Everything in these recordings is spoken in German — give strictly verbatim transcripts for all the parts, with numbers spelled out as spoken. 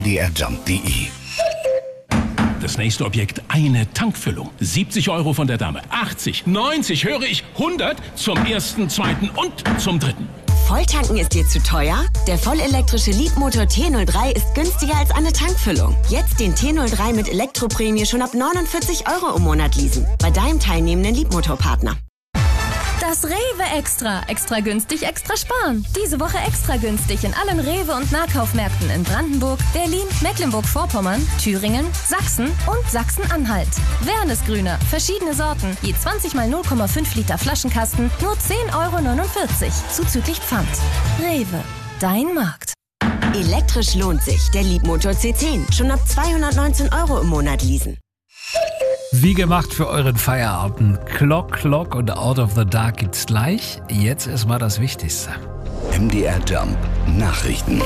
d r jump punkt d e. Das nächste Objekt, eine Tankfüllung. siebzig Euro von der Dame. achtzig, neunzig, höre ich, hundert zum ersten, zweiten und zum dritten. Volltanken ist dir zu teuer? Der vollelektrische Leapmotor T null drei ist günstiger als eine Tankfüllung. Jetzt den T null drei mit Elektroprämie schon ab neunundvierzig Euro im Monat leasen. Bei deinem teilnehmenden Leapmotor-Partner. Das Rewe Extra. Extra günstig, extra sparen. Diese Woche extra günstig in allen Rewe- und Nahkaufmärkten in Brandenburg, Berlin, Mecklenburg-Vorpommern, Thüringen, Sachsen und Sachsen-Anhalt. Wernesgrüner, verschiedene Sorten, je zwanzig mal null Komma fünf Liter Flaschenkasten, nur zehn Euro neunundvierzig, zuzüglich Pfand. Rewe, dein Markt. Elektrisch lohnt sich. Der Leapmotor C zehn. Schon ab zweihundertneunzehn Euro im Monat leasen. Wie gemacht für euren Feierabend. Clock, Clock und Out of the Dark gibt's gleich. Jetzt ist mal das Wichtigste. M D R Jump Nachrichten.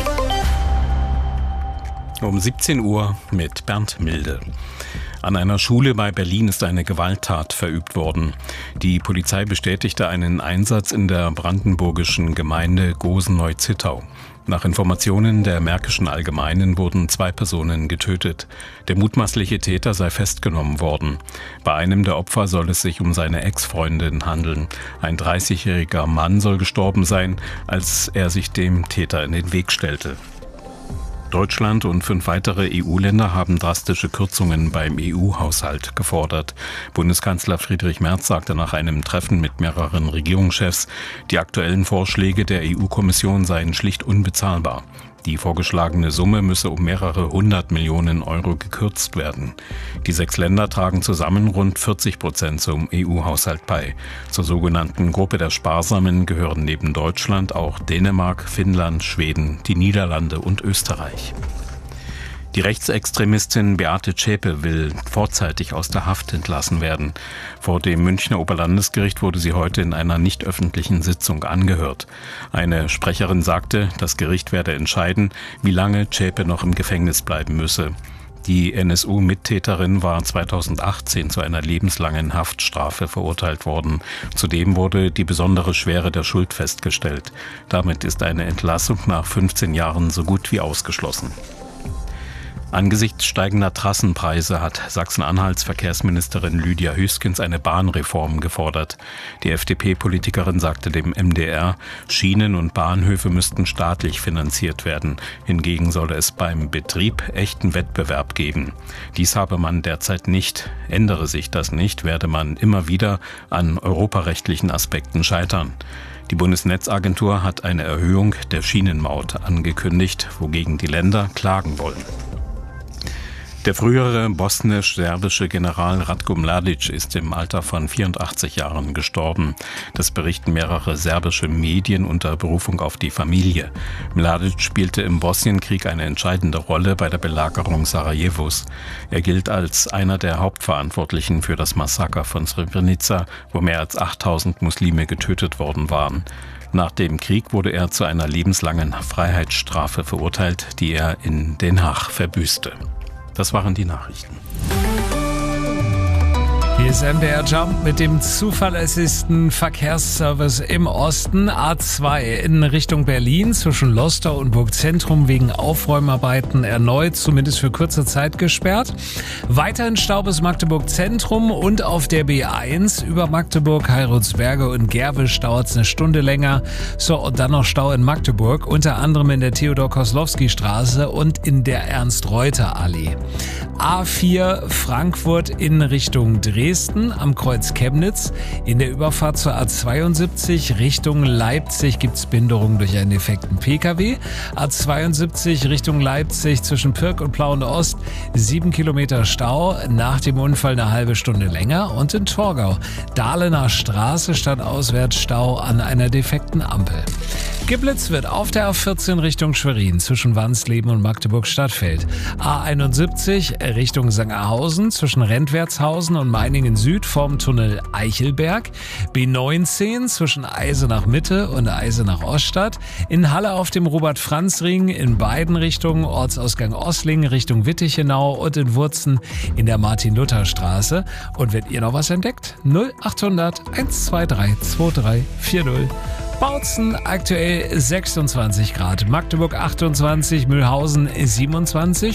Um siebzehn Uhr mit Bernd Milde. An einer Schule bei Berlin ist eine Gewalttat verübt worden. Die Polizei bestätigte einen Einsatz in der brandenburgischen Gemeinde Gosen-Neu-Zittau. Nach Informationen der Märkischen Allgemeinen wurden zwei Personen getötet. Der mutmaßliche Täter sei festgenommen worden. Bei einem der Opfer soll es sich um seine Ex-Freundin handeln. Ein dreißigjähriger Mann soll gestorben sein, als er sich dem Täter in den Weg stellte. Deutschland und fünf weitere E U-Länder haben drastische Kürzungen beim E U-Haushalt gefordert. Bundeskanzler Friedrich Merz sagte nach einem Treffen mit mehreren Regierungschefs, die aktuellen Vorschläge der E U-Kommission seien schlicht unbezahlbar. Die vorgeschlagene Summe müsse um mehrere hundert Millionen Euro gekürzt werden. Die sechs Länder tragen zusammen rund vierzig Prozent zum E U-Haushalt bei. Zur sogenannten Gruppe der Sparsamen gehören neben Deutschland auch Dänemark, Finnland, Schweden, die Niederlande und Österreich. Die Rechtsextremistin Beate Zschäpe will vorzeitig aus der Haft entlassen werden. Vor dem Münchner Oberlandesgericht wurde sie heute in einer nicht öffentlichen Sitzung angehört. Eine Sprecherin sagte, das Gericht werde entscheiden, wie lange Zschäpe noch im Gefängnis bleiben müsse. Die N S U-Mittäterin war zweitausendachtzehn zu einer lebenslangen Haftstrafe verurteilt worden. Zudem wurde die besondere Schwere der Schuld festgestellt. Damit ist eine Entlassung nach fünfzehn Jahren so gut wie ausgeschlossen. Angesichts steigender Trassenpreise hat Sachsen-Anhalts Verkehrsministerin Lydia Hüskens eine Bahnreform gefordert. Die F D P-Politikerin sagte dem M D R, Schienen und Bahnhöfe müssten staatlich finanziert werden. Hingegen solle es beim Betrieb echten Wettbewerb geben. Dies habe man derzeit nicht. Ändere sich das nicht, werde man immer wieder an europarechtlichen Aspekten scheitern. Die Bundesnetzagentur hat eine Erhöhung der Schienenmaut angekündigt, wogegen die Länder klagen wollen. Der frühere bosnisch-serbische General Ratko Mladic ist im Alter von vierundachtzig Jahren gestorben. Das berichten mehrere serbische Medien unter Berufung auf die Familie. Mladic spielte im Bosnienkrieg eine entscheidende Rolle bei der Belagerung Sarajevos. Er gilt als einer der Hauptverantwortlichen für das Massaker von Srebrenica, wo mehr als achttausend Muslime getötet worden waren. Nach dem Krieg wurde er zu einer lebenslangen Freiheitsstrafe verurteilt, die er in Den Haag verbüßte. Das waren die Nachrichten. Hier ist M D R Jump mit dem zuverlässigsten Verkehrsservice im Osten. A zwei in Richtung Berlin zwischen Lostor und Burgzentrum wegen Aufräumarbeiten erneut, zumindest für kurze Zeit gesperrt. Weiterhin Stau bis Magdeburg Zentrum und auf der B eins über Magdeburg, Heiratsberge und Gerwisch dauert es eine Stunde länger. So, und dann noch Stau in Magdeburg, unter anderem in der Theodor-Koslowski-Straße und in der Ernst-Reuter-Allee. A vier Frankfurt in Richtung Dresden am Kreuz Chemnitz. In der Überfahrt zur A zweiundsiebzig Richtung Leipzig gibt es Behinderungen durch einen defekten Pkw. A zweiundsiebzig Richtung Leipzig zwischen Pirk und Plauen Ost sieben Kilometer Stau, nach dem Unfall eine halbe Stunde länger. Und in Torgau Dahlener Straße stadtauswärts Stau an einer defekten Ampel. Geblitzt wird auf der A vierzehn Richtung Schwerin zwischen Wansleben und Magdeburg-Stadtfeld. A einundsiebzig Richtung Sangerhausen zwischen Rentwertshausen und Meiningen Süd vorm Tunnel Eichelberg. B neunzehn zwischen Eisenach Mitte und Eisenach Oststadt. In Halle auf dem Robert-Franz-Ring in beiden Richtungen, Ortsausgang Oslingen Richtung Wittichenau und in Wurzen in der Martin-Luther-Straße. Und wenn ihr noch was entdeckt, null achthundert eins zwei drei zwei drei vier null. Bautzen aktuell sechsundzwanzig Grad, Magdeburg achtundzwanzig, Mühlhausen siebenundzwanzig,